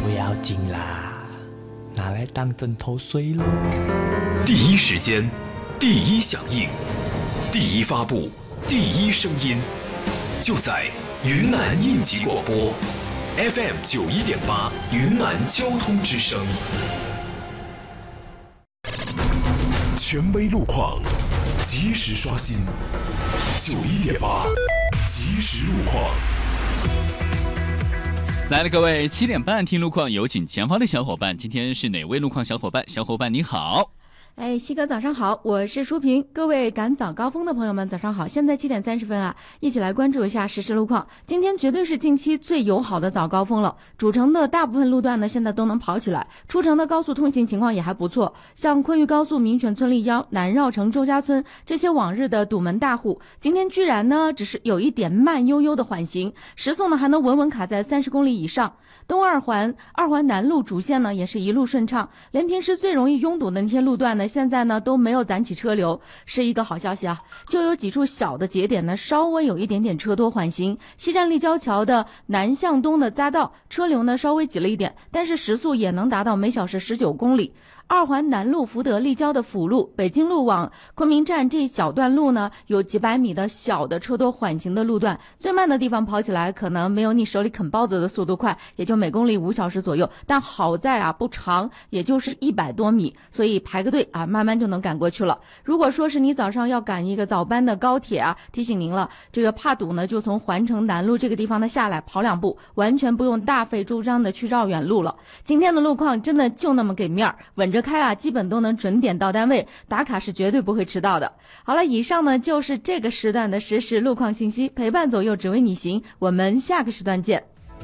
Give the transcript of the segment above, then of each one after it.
不要紧啦，拿来当枕头睡咯。 第一时间，第一响应，第一发布，第一声音，就在云南应急广播 FM 91.8云南交通之声。权威路况，及时刷新。91.8即时路况。 来了，各位，7点半听路况，有请前方的小伙伴。今天是哪位路况小伙伴？小伙伴你好。 西哥早上好，我是舒平。各位赶早高峰的朋友们早上好，现在7点30分啊，一起来关注一下实时路况。今天绝对是近期最友好的早高峰了，主城的大部分路段呢现在都能跑起来，出城的高速通行情况也还不错，像昆玉高速民权村立腰、南绕城周家村这些往日的堵门大户，今天居然呢只是有一点慢悠悠的缓行，时速呢还能稳稳卡在30公里以上。东二环南路主线呢也是一路顺畅，连平时最容易拥堵的那些路段呢现在呢都没有攒起车流，是一个好消息啊。就有几处小的节点呢稍微有一点点车多缓行，西站立交桥的南向东的匝道车流呢稍微挤了一点，但是时速也能达到每小时19公里。二环南路福德立交的辅路北京路往昆明站这一小段路呢有几百米的小的车多缓行的路段，最慢的地方跑起来可能没有你手里啃包子的速度快，也就每公里5小时左右，但好在啊不长，也就是100多米，所以排个队啊慢慢就能赶过去了。如果说是你早上要赶一个早班的高铁啊，提醒您了，这个怕堵呢就从环城南路这个地方呢下来跑2步，完全不用大费周章的去绕远路了。今天的路况真的就那么给面儿，稳着开啊，基本都能准点到单位，打卡是绝对不会迟到的。好了，以上呢就是这个时段的实时路况信息，陪伴左右只为你行，我们下个时段见。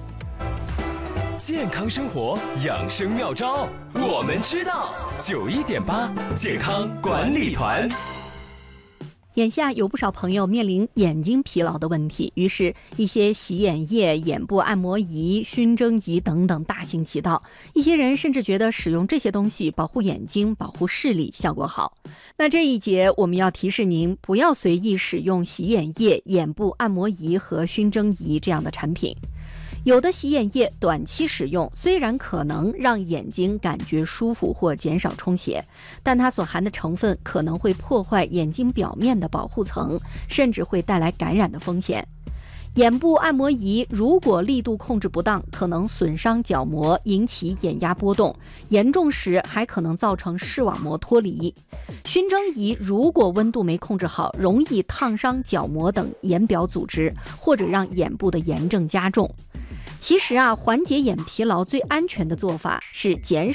健康生活养生妙招，我们知道。91.8健康管理团。 眼下有不少朋友面临眼睛疲劳的问题，于是一些洗眼液、眼部按摩仪、熏蒸仪等等大行其道，一些人甚至觉得使用这些东西保护眼睛、保护视力效果好。那这一节我们要提示您，不要随意使用洗眼液、眼部按摩仪和熏蒸仪这样的产品。有的洗眼液短期使用虽然可能让眼睛感觉舒服或减少充血，但它所含的成分可能会破坏眼睛表面的保护层，甚至会带来感染的风险。眼部按摩仪如果力度控制不当，可能损伤角膜，引起眼压波动，严重时还可能造成视网膜脱离。熏蒸仪如果温度没控制好，容易烫伤角膜等眼表组织，或者让眼部的炎症加重。其实啊，缓解眼疲劳最安全的做法是减少